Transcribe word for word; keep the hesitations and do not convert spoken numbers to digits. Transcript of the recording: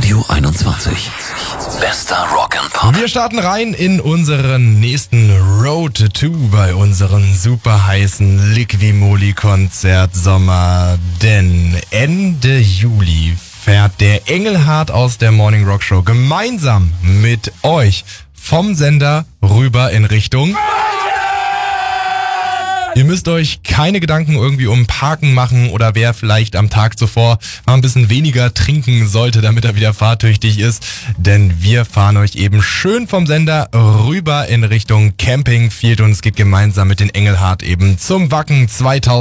Radio einundzwanzig. Bester Rock'n'Pop. Wir starten rein in unseren nächsten Road to bei unseren super heißen Liqui-Moly Konzert Sommer. Denn Ende Juli fährt der Engelhardt aus der Morning Rock Show gemeinsam mit euch vom Sender rüber in Richtung... Ihr müsst euch keine Gedanken irgendwie um Parken machen oder wer vielleicht am Tag zuvor mal ein bisschen weniger trinken sollte, damit er wieder fahrtüchtig ist. Denn wir fahren euch eben schön vom Sender rüber in Richtung Campingfield und es geht gemeinsam mit den Engelhardt eben zum Wacken zweitausend.